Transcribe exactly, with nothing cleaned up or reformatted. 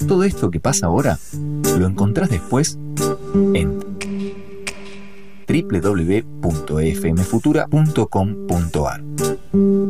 Todo esto que pasa ahora lo encontrás después en doble u doble u doble u punto f m futura punto com punto a r.